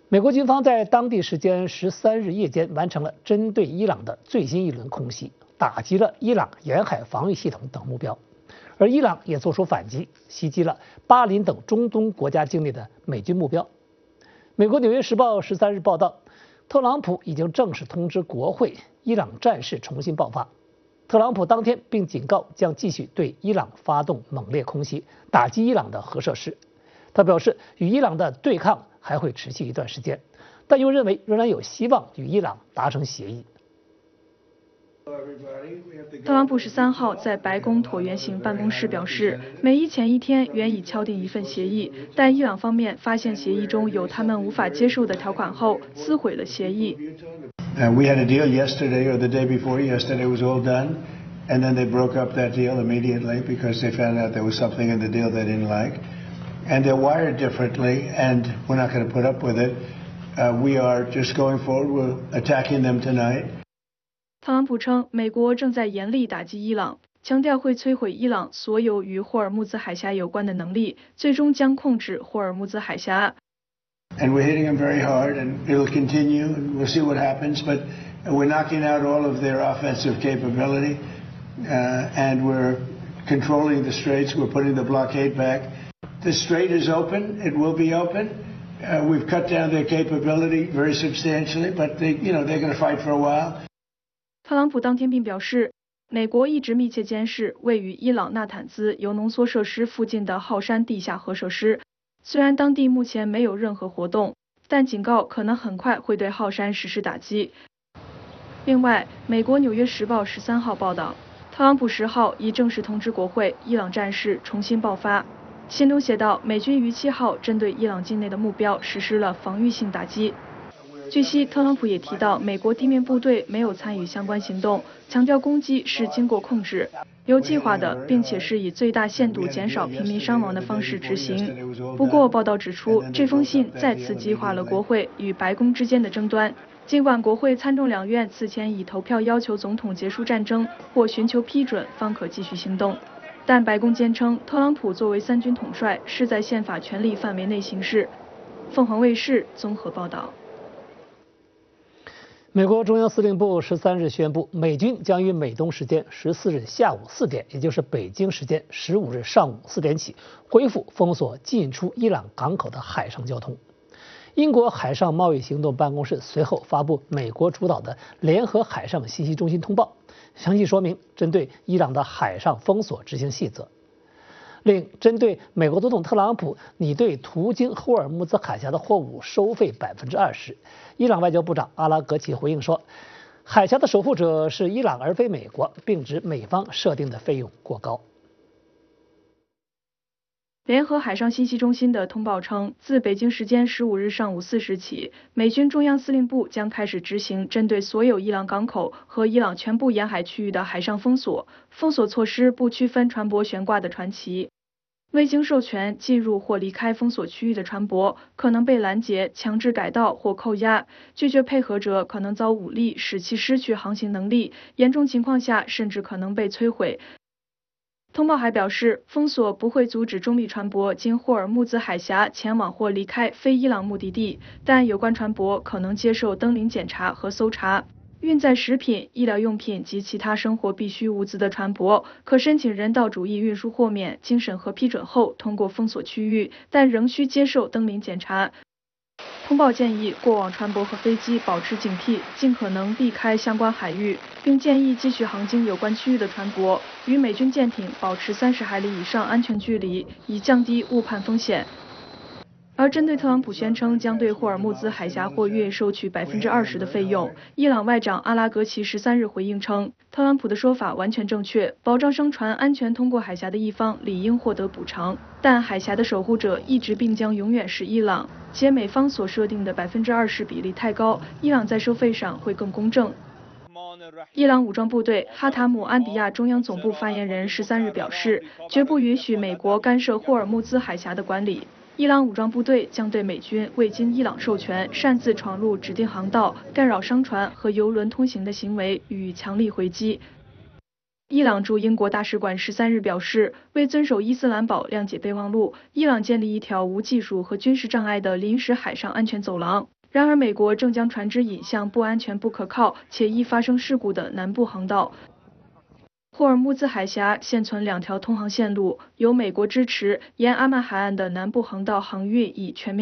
美国军方在当地时间13日夜间完成了针对伊朗的最新一轮空袭，打击了伊朗沿海防御系统等目标，而伊朗也作出反击，袭击了巴林等中东国家境内的美军目标。美国《纽约时报》13日报道，特朗普已经正式通知国会，伊朗战事重新爆发。特朗普当天并警告将继续对伊朗发动猛烈空袭，打击伊朗的核设施。他表示，与伊朗的对抗还会持续一段时间，但又认为仍然有希望与伊朗达成协议。 特朗普13号在白宫椭圆形办公室表示，美伊前一天原已敲定一份协议，但伊朗方面发现协议中有他们无法接受的条款后，撕毁了协议。 We had a deal yesterday or the day before yesterday was all done, and then they broke up that deal immediately because they found out there was something in the deal they didn't like. And they're wired differently, and we're not going to put up with it. We are just going forward. We're attacking them tonight. 特朗普称，美国正在严厉打击伊朗，强调会摧毁伊朗所有与霍尔木兹海峡有关的能力，最终将控制霍尔木兹海峡。 And we're hitting them very hard, and it'll continue, and we'll see what happens. But we're knocking out all of their offensive capability, and we're controlling the straits. We're putting the blockade back. The strait is open. It will be open. We've cut down their capability very substantially, but they're going to fight for a while. 特朗普当天并表示，美国一直密切监视位于伊朗纳坦兹铀浓缩设施附近的浩山地下核设施。虽然当地目前没有任何活动，但警告可能很快会对浩山实施打击。另外，美国《纽约时报》13号报道，特朗普10号已正式通知国会，伊朗战事重新爆发。信中写道，美军于7号针对伊朗境内的目标实施了防御性打击。据悉，特朗普也提到，美国地面部队没有参与相关行动，强调攻击是经过控制、有计划的，并且是以最大限度减少平民伤亡的方式执行。不过，报道指出，这封信再次激化了国会与白宫之间的争端。尽管国会参众两院此前已投票要求总统结束战争或寻求批准方可继续行动，但白宫坚称，特朗普作为3军统帅是在宪法权力范围内行事。凤凰卫视综合报道。 美国中央司令部13日宣布，美军将于美东时间14日下午4点，也就是北京时间15日上午4点起，恢复封锁进出伊朗港口的海上交通。英国海上贸易行动办公室随后发布美国主导的联合海上信息中心通报，详细说明针对伊朗的海上封锁执行细则。另针对美国总统特朗普拟对途经霍尔木兹海峡的货物收费20%，伊朗外交部长阿拉格齐回应说，海峡的守护者是伊朗而非美国，并指美方设定的费用过高。 联合海上信息中心的通报称，自北京时间15日上午4时起，美军中央司令部将开始执行针对所有伊朗港口和伊朗全部沿海区域的海上封锁。封锁措施不区分船舶悬挂的船旗。未经授权进入或离开封锁区域的船舶可能被拦截、强制改道或扣押，拒绝配合者可能遭武力使其失去航行能力，严重情况下甚至可能被摧毁。通报还表示，封锁不会阻止中立船舶经霍尔木兹海峡前往或离开非伊朗目的地，但有关船舶可能接受登临检查和搜查。运载食品、医疗用品及其他生活必需物资的船舶可申请人道主义运输豁免，经审核批准后通过封锁区域，但仍需接受登临检查。通报建议过往船舶和飞机保持警惕，尽可能避开相关海域，并建议继续航经有关区域的船舶与美军舰艇保持30海里以上安全距离，以降低误判风险。而针对特朗普宣称将对霍尔木兹海峡货运收取20%的费用，伊朗外长阿拉格齐13日回应称，特朗普的说法完全正确，保障商船安全通过海峡的一方理应获得补偿，但海峡的守护者一直并将永远是伊朗，且美方所设定的20%比例太高，伊朗在收费上会更公正。伊朗武装部队哈塔姆安比亚中央总部发言人13日表示，绝不允许美国干涉霍尔木兹海峡的管理。伊朗武装部队将对美军未经伊朗授权擅自闯入指定航道、干扰商船和油轮通行的行为予以强力回击。伊朗驻英国大使馆13日表示，为遵守伊斯兰堡谅解备忘录，伊朗建立一条无技术和军事障碍的临时海上安全走廊， 然而，美国正将船只引向不安全、不可靠且易发生事故的南部航道。霍尔木兹海峡现存2条通航线路，由美国支持，沿阿曼海岸的南部航道航运已全面